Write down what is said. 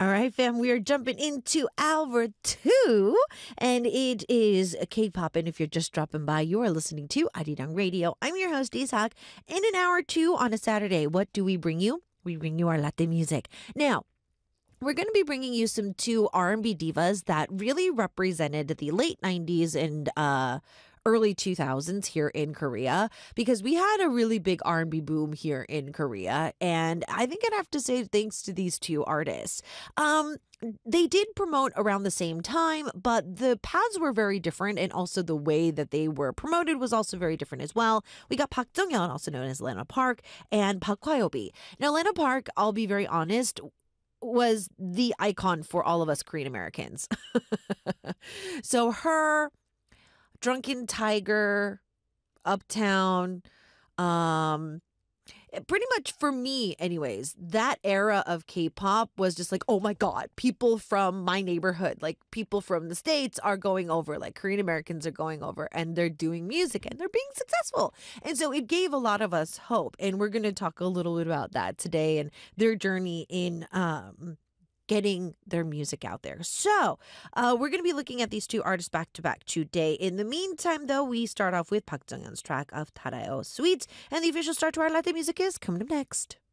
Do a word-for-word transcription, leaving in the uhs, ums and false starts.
All right, fam, we are jumping into hour two, and it is K-pop. And if you're just dropping by, you are listening to Arirang Radio. I'm your host, Ishak. In an hour two on a Saturday, what do we bring you? We bring you our Latte music. Now, we're going to be bringing you some two R and B divas that really represented the late nineties and uh, early two thousands here in Korea, because we had a really big R and B boom here in Korea. And I think I'd have to say thanks to these two artists. Um, they did promote around the same time, but the paths were very different, and also the way that they were promoted was also very different as well. We got Park Jung-yeon, also known as Lena Park, and Park Hwa-yobi. Now, Lena Park, I'll be very honest, was the icon for all of us Korean Americans. So her, Drunken Tiger, Uptown, um, pretty much for me anyways, that era of K-pop was just like, oh my God, people from my neighborhood, like people from the States are going over, like Korean Americans are going over and they're doing music and they're being successful. And so it gave a lot of us hope. And we're going to talk a little bit about that today and their journey in um, getting their music out there. So uh, we're going to be looking at these two artists back to back today. In the meantime, though, we start off with Park Jung-yeon's track of Tarayo Sweet. And the official start to our Latte music is coming up next.